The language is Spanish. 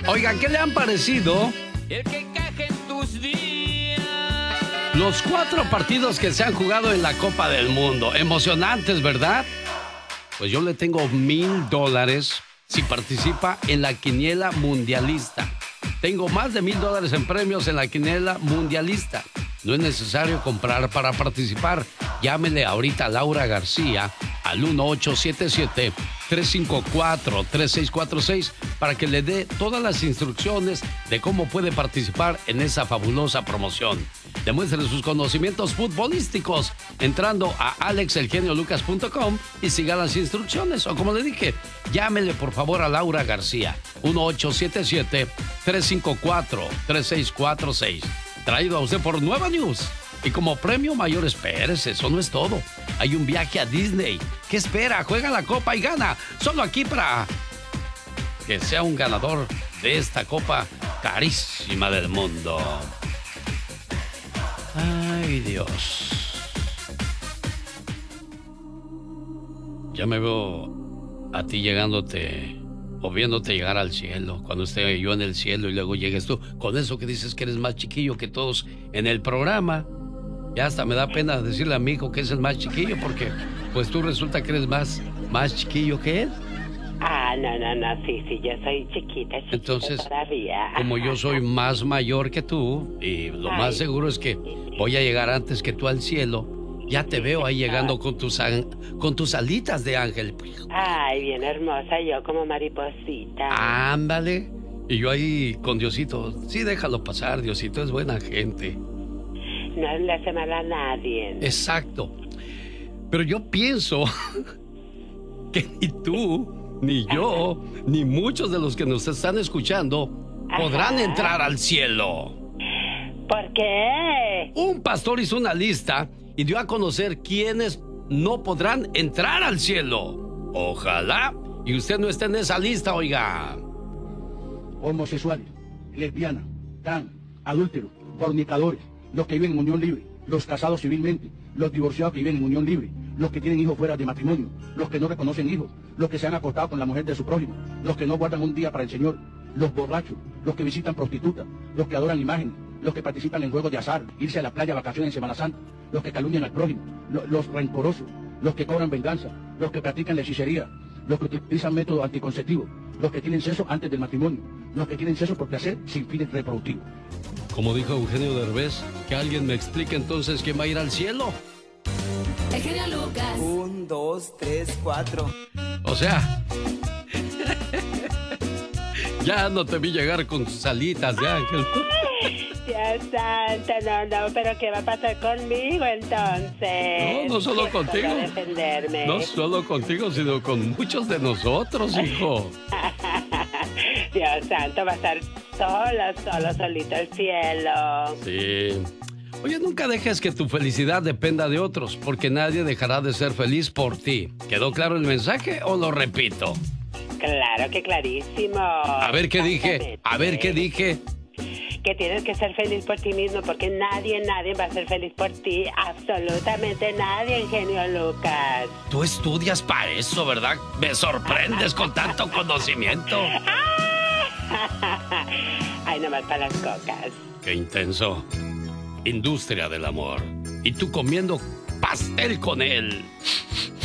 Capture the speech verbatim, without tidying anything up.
Oiga, ¿qué le han parecido El que caje en tus días. los cuatro partidos que se han jugado en la Copa del Mundo? Emocionantes, ¿verdad? Pues yo le tengo mil dólares si participa en la quiniela mundialista. Tengo más de mil dólares en premios en la quiniela mundialista. No es necesario comprar para participar. Llámele ahorita a Laura García al uno ocho siete siete, tres cinco cuatro, tres seis cuatro seis para que le dé todas las instrucciones de cómo puede participar en esa fabulosa promoción. Demuestre sus conocimientos futbolísticos entrando a alex el genio lucas punto com y siga las instrucciones. O como le dije, llámele por favor a Laura García, uno ocho siete siete, tres cinco cuatro, tres seis cuatro seis. Traído a usted por Nueva News. Y como premio mayor, espérese, eso no es todo. Hay un viaje a Disney. ¿Qué espera? Juega la copa y gana. Solo aquí para que sea un ganador de esta copa carísima del mundo. Ay, Dios. Ya me veo a ti llegándote o viéndote llegar al cielo, cuando esté yo en el cielo y luego llegues tú, con eso que dices que eres más chiquillo que todos en el programa. Ya hasta me da pena decirle a mi hijo que es el más chiquillo, porque pues tú resulta que eres más, más chiquillo que él. Ah, no, no, no, sí, sí, yo soy chiquita, chiquita Entonces, todavía. como yo soy más mayor que tú, y lo Ay, más seguro es que voy a llegar antes que tú al cielo, ya te veo ahí llegando con tus, con tus alitas de ángel. Ay, bien hermosa, yo como mariposita. Ándale. Y yo ahí con Diosito, sí, déjalo pasar, Diosito es buena gente. No le hace mal a nadie. Exacto. Pero yo pienso que ni tú, ni yo, ni muchos de los que nos están escuchando podrán Ajá. entrar al cielo. ¿Por qué? Un pastor hizo una lista y dio a conocer quiénes no podrán entrar al cielo. Ojalá y usted no esté en esa lista, oiga. Homosexuales, lesbianas, trans, adúlteros, fornicadores, los que viven en unión libre, los casados civilmente, los divorciados que viven en unión libre, los que tienen hijos fuera de matrimonio, los que no reconocen hijos, los que se han acostado con la mujer de su prójimo, los que no guardan un día para el Señor, los borrachos, los que visitan prostitutas, los que adoran imágenes, los que participan en juegos de azar, irse a la playa a vacaciones en Semana Santa, los que calumnian al prójimo, lo- los rencorosos, los que cobran venganza, los que practican la hechicería, los que utilizan métodos anticonceptivos, los que tienen sexo antes del matrimonio, los que tienen sexo por placer sin fines reproductivos. Como dijo Eugenio Derbez, que alguien me explique entonces quién va a ir al cielo. El genio Lucas. Un, dos, tres, cuatro. O sea, ya no te vi llegar con tus alitas de ángel. Dios santo, no, no, pero ¿qué va a pasar conmigo entonces? No, no solo ¿Quién contigo. podrá defenderme? No solo contigo, sino con muchos de nosotros, hijo. Dios santo, va a estar solo, solo, solito el cielo. Sí. Oye, nunca dejes que tu felicidad dependa de otros, porque nadie dejará de ser feliz por ti. ¿Quedó claro el mensaje o lo repito? Claro que clarísimo. A ver qué dije, a ver qué dije. Que tienes que ser feliz por ti mismo, porque nadie, nadie va a ser feliz por ti. Absolutamente nadie, genio Lucas. Tú estudias para eso, ¿verdad? Me sorprendes con tanto conocimiento. Ay, nomás para las cocas. Qué intenso. Industria del amor. Y tú comiendo pastel con él.